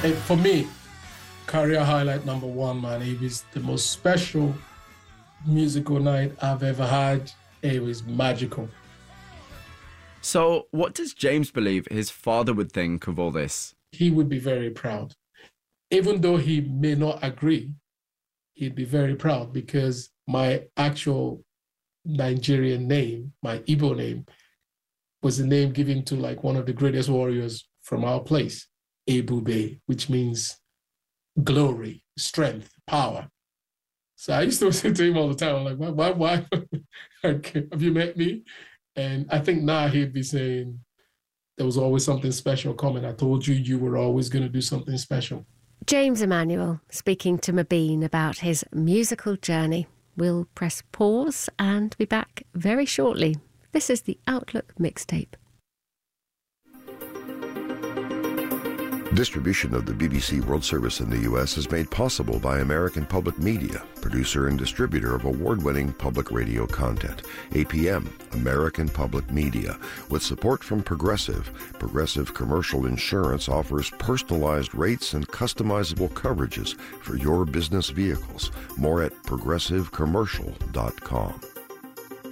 And for me, career highlight number one, man, it was the most special musical night I've ever had. It was magical. So what does James believe his father would think of all this? He would be very proud. Even though he may not agree, he'd be very proud because my actual Nigerian name, my Igbo name, was the name given to like one of the greatest warriors from our place, Ebube, which means glory, strength, power. So I used to say to him all the time, I'm like, why? Have you met me? And I think now he'd be saying, there was always something special coming. I told you you were always going to do something special. James Emmanuel speaking to Mobeen about his musical journey. We'll press pause and be back very shortly. This is the Outlook Mixtape. Distribution of the BBC World Service in the U.S. is made possible by American Public Media, producer and distributor of award-winning public radio content. APM, American Public Media. With support from Progressive, Progressive Commercial Insurance offers personalized rates and customizable coverages for your business vehicles. More at progressivecommercial.com.